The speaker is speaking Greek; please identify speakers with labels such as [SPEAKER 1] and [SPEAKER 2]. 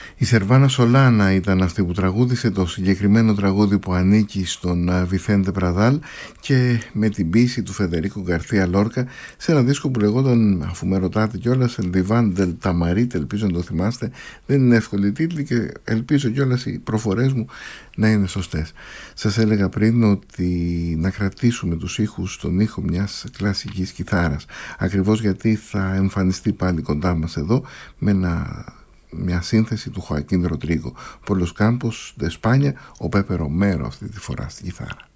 [SPEAKER 1] Η Σερβάνα Σολάνα ήταν αυτή που τραγούδισε το συγκεκριμένο τραγούδι που ανήκει στον Βιθέντε Πραδάλ και με την ποίηση του Φεδερίκο Γκαρθία Λόρκα σε ένα δίσκο που λεγόταν, αφού με ρωτάτε κιόλας, El Divan del Tamarit, ελπίζω να το θυμάστε, δεν είναι εύκολη τίτλη και ελπίζω κιόλας οι προφορές μου να είναι σωστές. Σας έλεγα πριν ότι να κρατήσουμε τους ήχους στον ήχο μιας κλασικής κιθάρας, ακριβώς γιατί θα εμφανιστεί πάλι κοντά μας εδώ με μια σύνθεση του Χοακίν Ροντρίγκο. Por los campos de España, ο Πέπε Ρομέρο αυτή τη φορά στη κιθάρα.